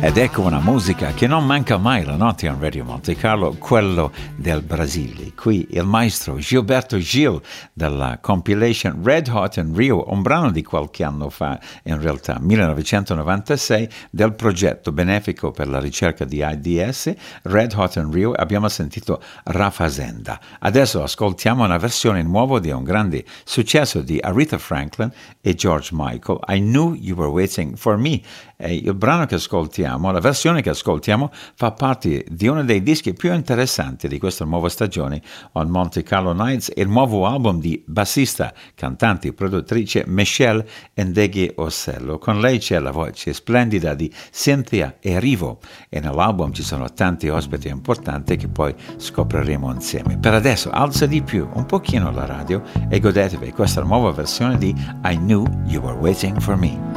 Ed ecco una musica che non manca mai la notte on Radio Monte Carlo, quello del Brasile. Qui il maestro Gilberto Gil della compilation Red Hot in Rio, un brano di qualche anno fa, in realtà 1996, del progetto benefico per la ricerca di AIDS Red Hot in Rio. Abbiamo sentito Rafazenda. Adesso ascoltiamo una versione nuova di un grande successo di Aretha Franklin e George Michael, I Knew You Were Waiting for Me. E il brano che ascoltiamo, la versione che ascoltiamo, fa parte di uno dei dischi più interessanti di questa nuova stagione on Monte Carlo Nights, il nuovo album di bassista, cantante e produttrice Michelle Ndeghe Ossello. Con lei c'è la voce splendida di Cynthia Erivo e nell'album ci sono tanti ospiti importanti che poi scopriremo insieme. Per adesso alza di più un pochino la radio e godetevi questa nuova versione di I Knew You Were Waiting for Me.